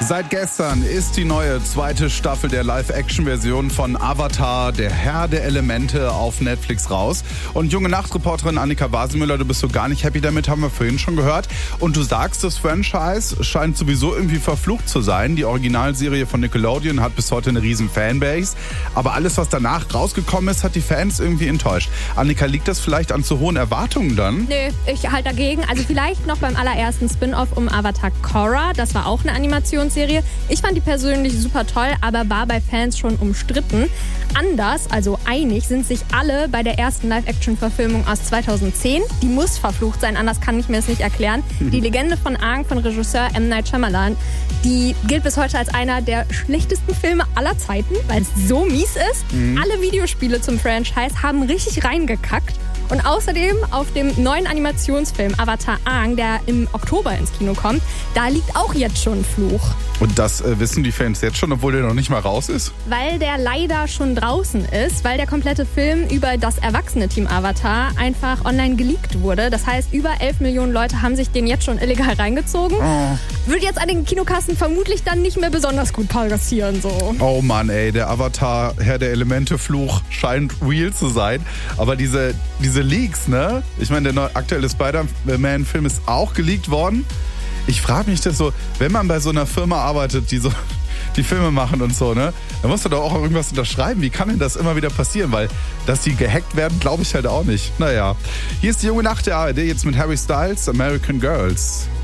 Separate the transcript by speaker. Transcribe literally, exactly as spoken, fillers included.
Speaker 1: Seit gestern ist die neue zweite Staffel der Live-Action-Version von Avatar, der Herr der Elemente, auf Netflix raus. Und junge Nachtreporterin Annika Wasemüller, du bist so gar nicht happy damit, haben wir vorhin schon gehört. Und du sagst, das Franchise scheint sowieso irgendwie verflucht zu sein. Die Originalserie von Nickelodeon hat bis heute eine riesen Fanbase. Aber alles, was danach rausgekommen ist, hat die Fans irgendwie enttäuscht. Annika, liegt das vielleicht an zu hohen Erwartungen dann?
Speaker 2: Nö, ich halte dagegen. Also vielleicht noch beim allerersten Spin-Off um Avatar Korra. Das war auch eine Animationsserie. Ich fand die persönlich super toll, aber war bei Fans schon umstritten. Anders, also einig, sind sich alle bei der ersten Live-Action-Verfilmung aus zweitausendzehn. Die muss verflucht sein, anders kann ich mir das nicht erklären. Die Legende von Aang von Regisseur M. Night Shyamalan, die gilt bis heute als einer der schlechtesten Filme aller Zeiten, weil es so mies ist. Mhm. Alle Videospiele zum Franchise haben richtig reingekackt. Und außerdem auf dem neuen Animationsfilm Avatar Aang, der im Oktober ins Kino kommt, da liegt auch jetzt schon ein Fluch.
Speaker 1: Und das äh, wissen die Fans jetzt schon, obwohl der noch nicht mal raus ist?
Speaker 2: Weil der leider schon draußen ist, weil der komplette Film über das erwachsene Team Avatar einfach online geleakt wurde. Das heißt, über elf Millionen Leute haben sich den jetzt schon illegal reingezogen. Oh. Wird jetzt an den Kinokassen vermutlich dann nicht mehr besonders gut passieren. So.
Speaker 1: Oh Mann, ey, der Avatar, Herr der Elemente-Fluch scheint real zu sein. Aber diese, diese Leaks, ne? Ich meine, der aktuelle Spider-Man-Film ist auch geleakt worden. Ich frage mich das so, wenn man bei so einer Firma arbeitet, die so die Filme machen und so, ne, dann musst du doch auch irgendwas unterschreiben. Wie kann denn das immer wieder passieren? Weil, dass die gehackt werden, glaube ich halt auch nicht. Naja, hier ist die junge Nacht der A R D, jetzt mit Harry Styles, American Girls.